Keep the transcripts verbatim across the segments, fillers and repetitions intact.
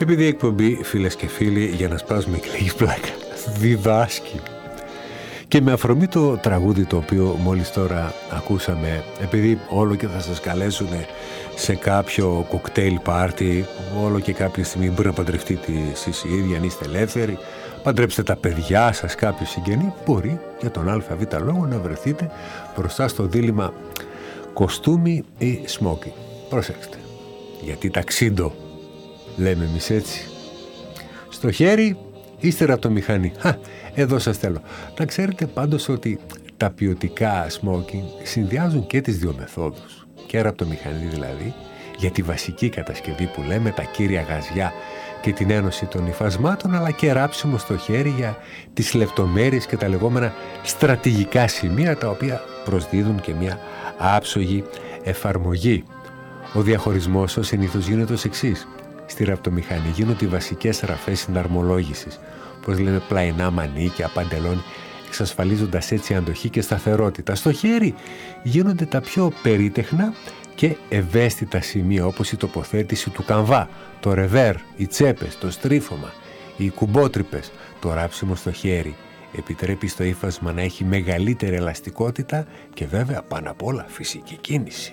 Επειδή η εκπομπή, φίλες και φίλοι, για να σπάσουμε και λίγη πλάκα, διδάσκει. Και με αφορμή το τραγούδι το οποίο μόλις τώρα ακούσαμε, επειδή όλο και θα σας καλέσουν σε κάποιο κοκτέιλ πάρτι, όλο και κάποια στιγμή μπορεί να παντρευτείτε εσείς οι ίδιοι, αν είστε ελεύθεροι, παντρέψτε τα παιδιά σας, κάποιο συγγενή, μπορεί για τον ΑΒ λόγο να βρεθείτε μπροστά στο δίλημμα κοστούμι ή σμόκι. Προσέξτε, γιατί ταξίντο λέμε εμείς έτσι, στο χέρι ύστερα από το μηχανή. Χα, εδώ σας θέλω. Να ξέρετε πάντως ότι τα ποιοτικά smoking συνδυάζουν και τις δύο μεθόδους. Και από το μηχανή δηλαδή, για τη βασική κατασκευή που λέμε, τα κύρια γαζιά και την ένωση των υφασμάτων, αλλά και ράψιμο στο χέρι για τις λεπτομέρειες και τα λεγόμενα στρατηγικά σημεία, τα οποία προσδίδουν και μια άψογη εφαρμογή. Ο διαχωρισμός ως συνήθως γίνεται ως εξής. Στη ραπτομηχανή γίνονται οι βασικές ραφές συναρμολόγησης, όπως λέμε πλαϊνά μανίκια, παντελόνι, εξασφαλίζοντας έτσι αντοχή και σταθερότητα. Στο χέρι γίνονται τα πιο περίτεχνα και ευαίσθητα σημεία, όπως η τοποθέτηση του καμβά, το ρεβέρ, οι τσέπες, το στρίφωμα, οι κουμπότρυπες. Το ράψιμο στο χέρι επιτρέπει στο ύφασμα να έχει μεγαλύτερη ελαστικότητα και βέβαια πάνω απ' όλα φυσική κίνηση.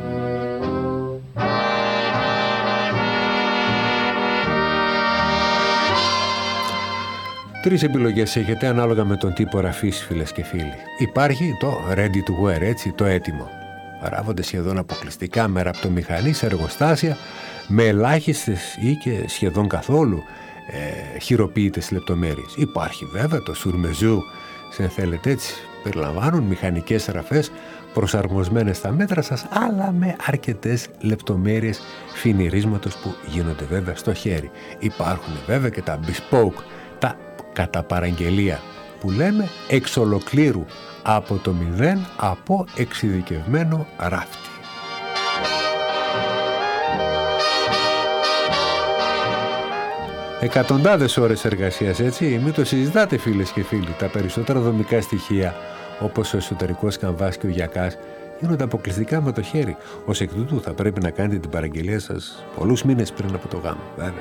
Τρεις επιλογές έχετε ανάλογα με τον τύπο ραφής, φίλες και φίλοι. Υπάρχει το ready to wear, έτσι, το έτοιμο. Ράβονται σχεδόν αποκλειστικά με ραπτομηχανή σε εργοστάσια, με ελάχιστες ή και σχεδόν καθόλου ε, χειροποίητες λεπτομέρειες. Υπάρχει βέβαια το σουρμεζού, σε θέλετε έτσι, περιλαμβάνουν μηχανικές ραφές προσαρμοσμένες στα μέτρα σας, αλλά με αρκετές λεπτομέρειες φινιρίσματος που γίνονται βέβαια στο χέρι. Υπάρχουν βέβαια και τα bespoke, τα κατά παραγγελία που λέμε εξ ολοκλήρου από το μηδέν, από εξειδικευμένο ράφτη. Εκατοντάδες ώρες εργασίας, έτσι, μην το συζητάτε φίλες και φίλοι. Τα περισσότερα δομικά στοιχεία, όπως ο εσωτερικός καμβάς και ο γιακάς, γίνονται αποκλειστικά με το χέρι. Ως εκ τούτου θα πρέπει να κάνετε την παραγγελία σας πολλούς μήνες πριν από το γάμο, βέβαια.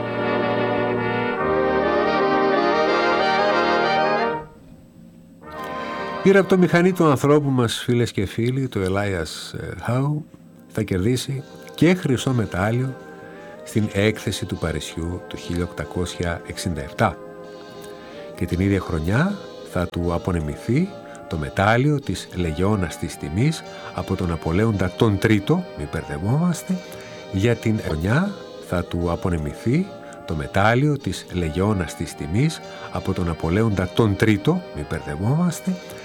Η ραπτομηχανή του ανθρώπου μας, φίλες και φίλοι, το Elias Howe, θα κερδίσει και χρυσό μετάλλιο στην έκθεση του Παρισιού του χίλια οκτακόσια εξήντα επτά. Και την ίδια χρονιά θα του απονεμηθεί το μετάλλιο της Λεγεώνας της Τιμής από τον Ναπολέοντα τον Τρίτο, μην μπερδευόμαστε, για την χρονιά θα του απονεμηθεί το μετάλλιο της Λεγεώνας της Τιμής από τον Ναπολέοντα τον Τρίτο, μην μπερδευόμαστε,